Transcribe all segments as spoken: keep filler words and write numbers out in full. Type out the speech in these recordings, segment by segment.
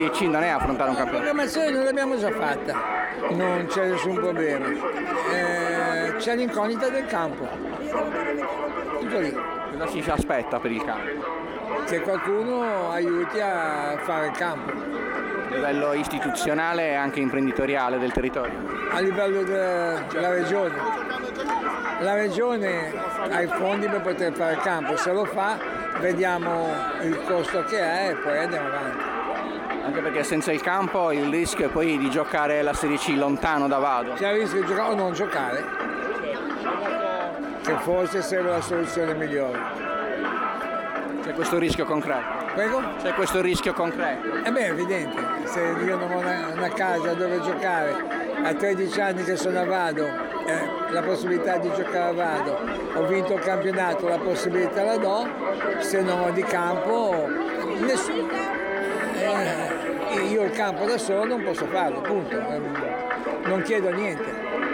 C non è affrontare un campionato. La programmazione noi l'abbiamo già fatta, non c'è nessun problema. Eh, c'è l'incognita del campo. Tutto lì. Cosa si aspetta per il campo? Che qualcuno aiuti a fare il campo. A livello istituzionale e anche imprenditoriale del territorio? A livello della, della regione. La regione ha i fondi per poter fare il campo, se lo fa vediamo il costo che è e poi andiamo avanti. Anche perché senza il campo il rischio è poi di giocare la Serie C lontano da Vado. C'è il rischio di giocare o non giocare, che forse sarebbe la soluzione migliore. C'è questo rischio concreto? Prego? C'è questo rischio concreto? Eh beh, è evidente, se io non ho una, una casa dove giocare, a tredici anni che sono a Vado, eh, la possibilità di giocare a Vado, ho vinto il campionato, la possibilità la do, se non ho di campo, nessuno. Eh, io il campo da solo non posso farlo, punto. Non chiedo niente.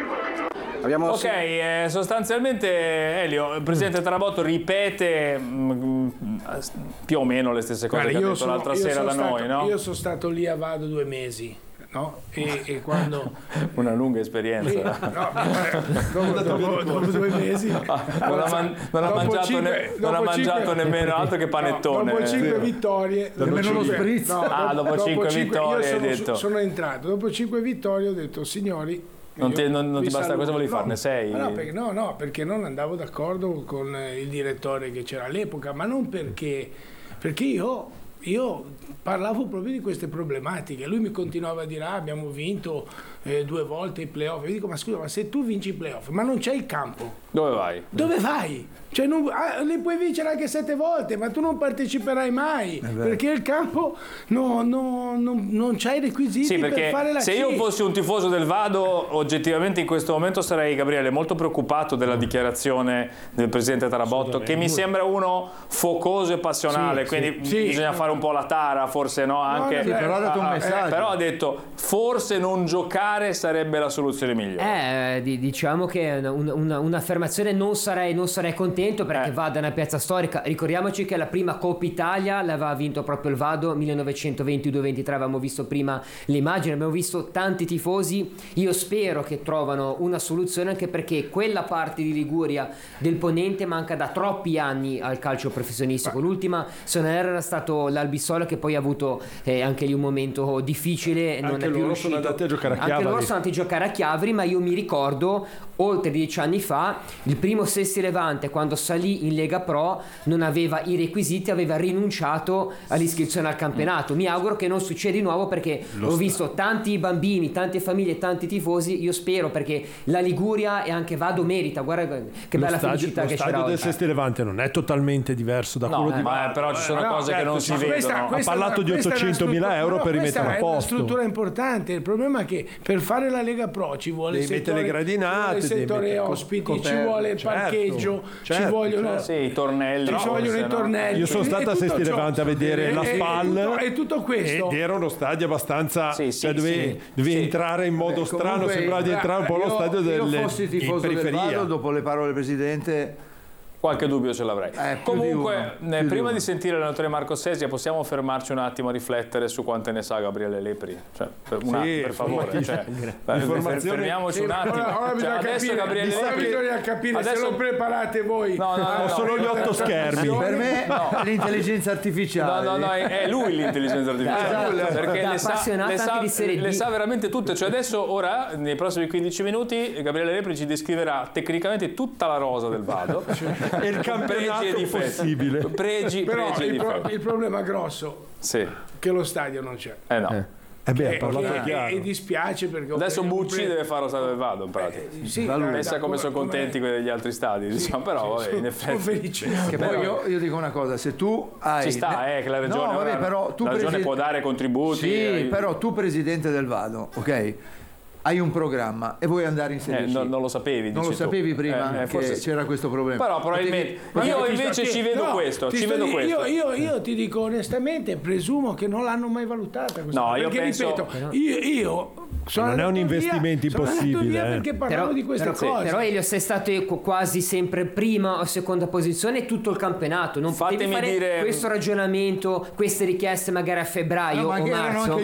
Abbiamo ok, eh, sostanzialmente Elio, il presidente Tarabotto ripete mh, più o meno le stesse cose Guarda, che ha detto sono, l'altra sera da stato, noi, no? Io sono stato lì a Vado due mesi. No? E, e quando una lunga esperienza e, no, dopo, dopo, dopo due mesi non ha, man, non ha mangiato, cinque, ne, non ha mangiato cinque, nemmeno altro che panettone. No, dopo cinque vittorie nemmeno lo spritz. No, ah, dopo, dopo cinque, cinque vittorie io sono, hai detto. sono entrato dopo cinque vittorie ho detto signori non ti, non, non ti basta, cosa volevi no, farne sei? No, perché, no, no, perché non andavo d'accordo con il direttore che c'era all'epoca, ma non perché perché io Io parlavo proprio di queste problematiche. Lui mi continuava a dire: ah, abbiamo vinto eh, due volte i playoff. Io dico: ma scusa, ma se tu vinci i playoff, ma non c'è il campo, dove vai? Dove vai? Cioè, non, ah, li puoi vincere anche sette volte, ma tu non parteciperai mai perché il campo no, no, no, non c'ha i requisiti sì, per fare la se C. io fossi un tifoso del Vado, oggettivamente in questo momento sarei, Gabriele, molto preoccupato della dichiarazione del presidente Tarabotto, che mi sembra uno focoso e passionale, sì, quindi sì, bisogna sì. fare un po' la tara, forse no? Anche, no, sì, però ha dato un messaggio. Eh, però ha detto forse non giocare sarebbe la soluzione migliore. Eh, diciamo che una, una, un'affermazione non sarei, non sarei contento perché eh. Vado è una piazza storica. Ricordiamoci che la prima Coppa Italia l'aveva vinto proprio il Vado millenovecentoventidue ventitré, avevamo visto prima le immagini, abbiamo visto tanti tifosi. Io spero che trovano una soluzione, anche perché quella parte di Liguria del Ponente manca da troppi anni al calcio professionistico. L'ultima, se non era stato l'Albissola, che poi ha avuto eh, anche lì un momento difficile, non anche è più loro riuscito. sono andati a giocare a Chiavari. Anche loro sono andati a giocare a Chiavari, ma io mi ricordo oltre dieci anni fa il primo Sessi Levante, quando salì in Lega Pro, non aveva i requisiti, aveva rinunciato all'iscrizione al campionato. Mi auguro che non succeda di nuovo, perché Lo ho sta. visto tanti bambini, tante famiglie, tanti tifosi. Io spero, perché la Liguria e anche Vado merita. Guarda che bella stadio, felicità che c'era. Lo stadio del oggi. Sesti Levante non è totalmente diverso da no, quello eh, di ma però ci sono no, cose certo, che non si questa, vedono. Questa, ha parlato di ottocentomila euro no, per rimettere a posto. È una struttura importante. Il problema è che per fare la Lega Pro ci vuole devi il settore, mettere le gradinate, il settore ospiti, coperto, ci vuole il certo, parcheggio, certo, ci vogliono certo. Sì, i tornelli. Ci forse, vogliono no? i tornelli. Io sono stato a Sesti Levante a vedere e, la e, SPAL e, tutto, e tutto questo. ed era uno stadio abbastanza sì, sì, cioè dovevi, sì, dovevi sì. entrare in modo Beh, strano, comunque, sembrava di entrare un po' allo stadio io delle fossi tifoso in del periferia. Vado, dopo le parole del presidente, Qualche dubbio ce l'avrei. Eh, più Comunque, di uno, eh, più prima di, di sentire l'allenatore Marco Sesia, possiamo fermarci un attimo a riflettere su quante ne sa Gabriele Lepri? Cioè, per, una, Sì, per favore, cioè, fermiamoci sì, un attimo. Ora, ora cioè, bisogna adesso capire, Gabriele Lepri, bisogna capire adesso, se lo preparate voi. No, no, no, Ho no, solo no, gli otto schermi. per me No. l'intelligenza artificiale. No, no, no, è, è lui l'intelligenza artificiale, Esatto. perché Da le sa, appassionato le, sa, anche di Serie B. le sa veramente tutte. Cioè adesso, ora, nei prossimi quindici minuti, Gabriele Lepri ci descriverà tecnicamente tutta la rosa del Vado E il campionato pregi e difetti. possibile. Pregi, Però pregi e il, pro- difetti. il problema grosso Sì. è che lo stadio non c'è. Eh no. Eh beh, ha E, parlato e- chiaro. e dispiace perché Adesso ho Bucci preso- deve fare lo stadio del Vado in pratica. Eh, sì, Pensa da- come da- sono contenti quelli degli altri stadi, diciamo, però sì, vabbè, in sono effetti felici. Che poi io, io dico una cosa, se tu hai ci sta, eh, che la regione, no, vabbè, ora- però tu la regione presi- può dare contributi. Sì, eh, però tu presidente del Vado, ok? Hai un programma e vuoi andare in Serie eh, C. non, non lo sapevi, Non lo dici tu. sapevi prima Eh, eh, che forse sì. c'era questo problema. Però probabilmente Potevi- io Guarda, invece ti sto- ci vedo no, questo, ti ci sto vedo di- questo. Io, io, io ti dico onestamente, presumo che non l'hanno mai valutata questa No, cosa, io perché penso- ripeto, io, io sono Non è un andato via- investimento sono andato impossibile, via eh. perché parlavo Però, di queste però, cose. però Elio, sei stato qu- quasi sempre prima o seconda posizione tutto il campionato. Non Fatemi potevi fare dire- questo ragionamento, queste richieste magari a febbraio No, ma o che erano marzo. anche